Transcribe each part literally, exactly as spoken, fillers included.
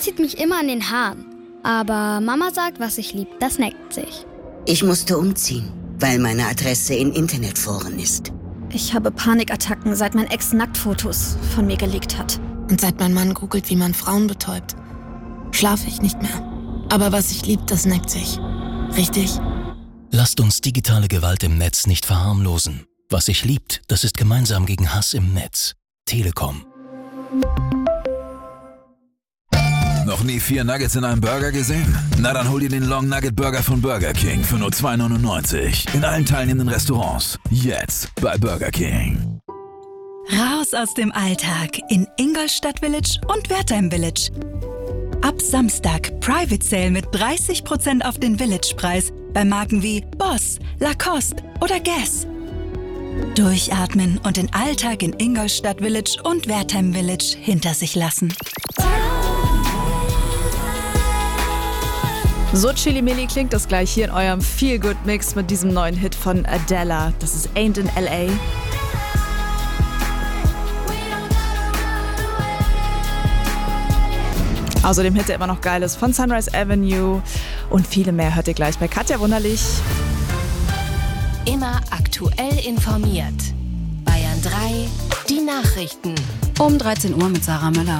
zieht mich immer an den Haaren. Aber Mama sagt, was ich lieb, das neckt sich. Ich musste umziehen, weil meine Adresse in Internetforen ist. Ich habe Panikattacken, seit mein Ex Nacktfotos von mir geleakt hat. Und seit mein Mann googelt, wie man Frauen betäubt, schlafe ich nicht mehr. Aber was ich lieb, das neckt sich. Richtig? Lasst uns digitale Gewalt im Netz nicht verharmlosen. Was sich liebt, das ist gemeinsam gegen Hass im Netz. Telekom. Noch nie vier Nuggets in einem Burger gesehen? Na dann hol dir den Long Nugget Burger von Burger King für nur zwei neunundneunzig. In allen teilnehmenden Restaurants. Jetzt bei Burger King. Raus aus dem Alltag in Ingolstadt Village und Wertheim Village. Ab Samstag Private Sale mit dreißig Prozent auf den Village-Preis bei Marken wie Boss, Lacoste oder Guess. Durchatmen und den Alltag in Ingolstadt Village und Wertheim Village hinter sich lassen. So chili-milli klingt das gleich hier in eurem Feel-Good-Mix mit diesem neuen Hit von Adele. Das ist Ain't in L A. Außerdem Hit, der immer noch geil ist, von Sunrise Avenue. Und viele mehr hört ihr gleich bei Katja Wunderlich. Immer aktuell informiert. Bayern drei, die Nachrichten. Um dreizehn Uhr mit Sarah Möller.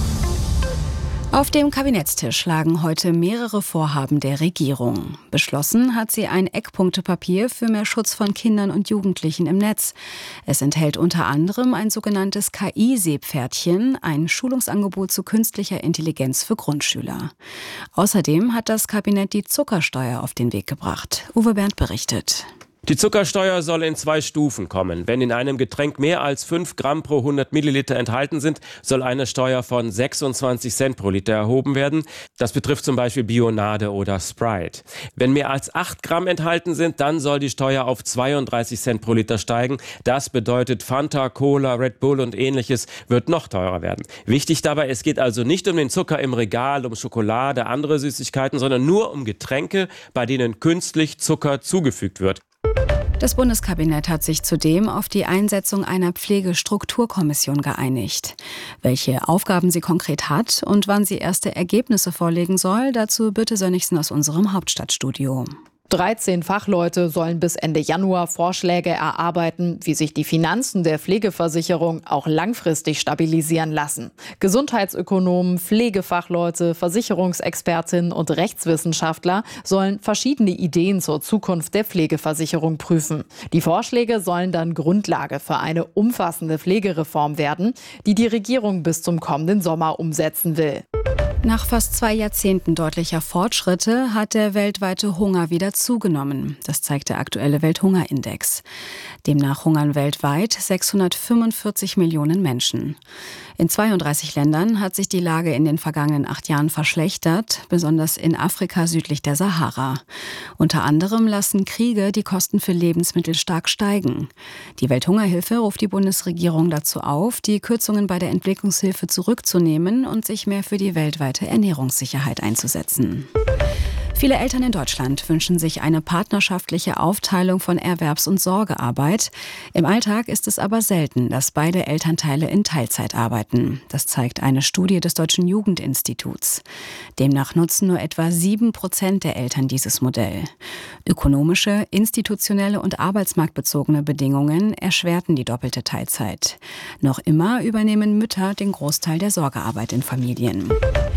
Auf dem Kabinettstisch lagen heute mehrere Vorhaben der Regierung. Beschlossen hat sie ein Eckpunktepapier für mehr Schutz von Kindern und Jugendlichen im Netz. Es enthält unter anderem ein sogenanntes K I-Seepferdchen, ein Schulungsangebot zu künstlicher Intelligenz für Grundschüler. Außerdem hat das Kabinett die Zuckersteuer auf den Weg gebracht. Uwe Bernd berichtet. Die Zuckersteuer soll in zwei Stufen kommen. Wenn in einem Getränk mehr als fünf Gramm pro hundert Milliliter enthalten sind, soll eine Steuer von sechsundzwanzig Cent pro Liter erhoben werden. Das betrifft zum Beispiel Bionade oder Sprite. Wenn mehr als acht Gramm enthalten sind, dann soll die Steuer auf zweiunddreißig Cent pro Liter steigen. Das bedeutet, Fanta, Cola, Red Bull und ähnliches wird noch teurer werden. Wichtig dabei, es geht also nicht um den Zucker im Regal, um Schokolade, andere Süßigkeiten, sondern nur um Getränke, bei denen künstlich Zucker zugefügt wird. Das Bundeskabinett hat sich zudem auf die Einsetzung einer Pflegestrukturkommission geeinigt. Welche Aufgaben sie konkret hat und wann sie erste Ergebnisse vorlegen soll, dazu Birte Sönnigsen aus unserem Hauptstadtstudio. dreizehn Fachleute sollen bis Ende Januar Vorschläge erarbeiten, wie sich die Finanzen der Pflegeversicherung auch langfristig stabilisieren lassen. Gesundheitsökonomen, Pflegefachleute, Versicherungsexpertinnen und Rechtswissenschaftler sollen verschiedene Ideen zur Zukunft der Pflegeversicherung prüfen. Die Vorschläge sollen dann Grundlage für eine umfassende Pflegereform werden, die die Regierung bis zum kommenden Sommer umsetzen will. Nach fast zwei Jahrzehnten deutlicher Fortschritte hat der weltweite Hunger wieder zugenommen. Das zeigt der aktuelle Welthungerindex. Demnach hungern weltweit sechshundertfünfundvierzig Millionen Menschen. In zweiunddreißig Ländern hat sich die Lage in den vergangenen acht Jahren verschlechtert, besonders in Afrika südlich der Sahara. Unter anderem lassen Kriege die Kosten für Lebensmittel stark steigen. Die Welthungerhilfe ruft die Bundesregierung dazu auf, die Kürzungen bei der Entwicklungshilfe zurückzunehmen und sich mehr für die weltweite Ernährungssicherheit einzusetzen. Viele Eltern in Deutschland wünschen sich eine partnerschaftliche Aufteilung von Erwerbs- und Sorgearbeit. Im Alltag ist es aber selten, dass beide Elternteile in Teilzeit arbeiten. Das zeigt eine Studie des Deutschen Jugendinstituts. Demnach nutzen nur etwa sieben Prozent der Eltern dieses Modell. Ökonomische, institutionelle und arbeitsmarktbezogene Bedingungen erschwerten die doppelte Teilzeit. Noch immer übernehmen Mütter den Großteil der Sorgearbeit in Familien.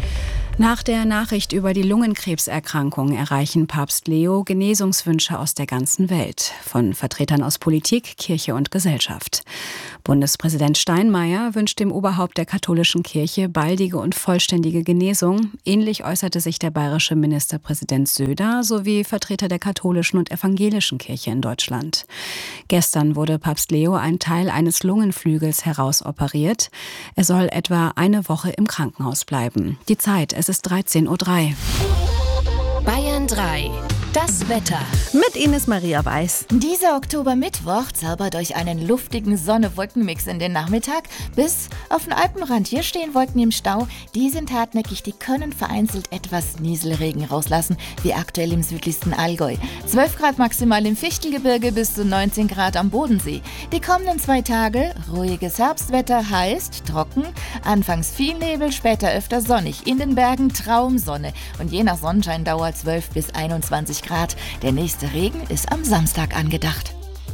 Nach der Nachricht über die Lungenkrebserkrankung erreichen Papst Leo Genesungswünsche aus der ganzen Welt, von Vertretern aus Politik, Kirche und Gesellschaft. Bundespräsident Steinmeier wünscht dem Oberhaupt der katholischen Kirche baldige und vollständige Genesung. Ähnlich äußerte sich der bayerische Ministerpräsident Söder sowie Vertreter der katholischen und evangelischen Kirche in Deutschland. Gestern wurde Papst Leo ein Teil eines Lungenflügels herausoperiert. Er soll etwa eine Woche im Krankenhaus bleiben. Die Zeit, es ist dreizehn Uhr drei. Bayern drei. Das Wetter. Mit Ines Maria Weiß. Dieser Oktobermittwoch zaubert euch einen luftigen Sonne-Wolkenmix in den Nachmittag bis auf den Alpenrand. Hier stehen Wolken im Stau. Die sind hartnäckig, die können vereinzelt etwas Nieselregen rauslassen, wie aktuell im südlichsten Allgäu. zwölf Grad maximal im Fichtelgebirge bis zu neunzehn Grad am Bodensee. Die kommenden zwei Tage ruhiges Herbstwetter, heißt trocken, anfangs viel Nebel, später öfter sonnig. In den Bergen Traumsonne und je nach Sonnenscheindauer zwölf bis einundzwanzig Grad. Der nächste Regen ist am Samstag angedacht.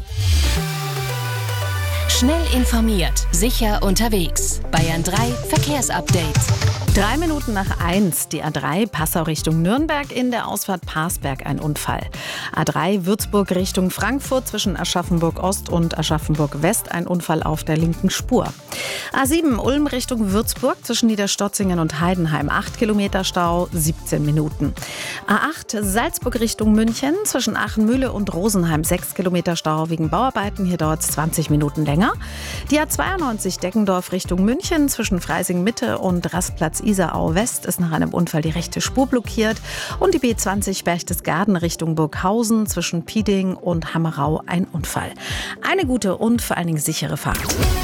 Schnell informiert, sicher unterwegs. Bayern drei Verkehrsupdate. Drei Minuten nach eins, die A drei Passau Richtung Nürnberg, in der Ausfahrt Parsberg ein Unfall. A drei Würzburg Richtung Frankfurt, zwischen Aschaffenburg Ost und Aschaffenburg West ein Unfall auf der linken Spur. A sieben Ulm Richtung Würzburg, zwischen Niederstotzingen und Heidenheim acht Kilometer Stau, siebzehn Minuten. A acht Salzburg Richtung München, zwischen Achenmühle und Rosenheim sechs Kilometer Stau wegen Bauarbeiten, hier dauert es zwanzig Minuten länger. Die A zweiundneunzig Deggendorf Richtung München, zwischen Freising Mitte und Rastplatz Isarau West ist nach einem Unfall die rechte Spur blockiert. Und die B zwanzig Berchtesgaden Richtung Burghausen, zwischen Pieding und Hammerau ein Unfall. Eine gute und vor allen Dingen sichere Fahrt.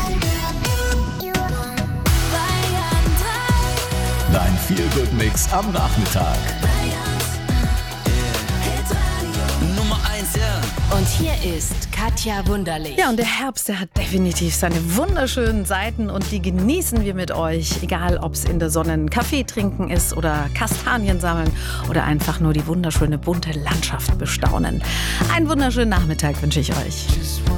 Dein Feel-Good-Mix am Nachmittag. Nummer eins, ja. Und hier ist Katja Wunderlich. Ja, und der Herbst, der hat definitiv seine wunderschönen Seiten und die genießen wir mit euch. Egal, ob es in der Sonne einen Kaffee trinken ist oder Kastanien sammeln oder einfach nur die wunderschöne bunte Landschaft bestaunen. Einen wunderschönen Nachmittag wünsche ich euch.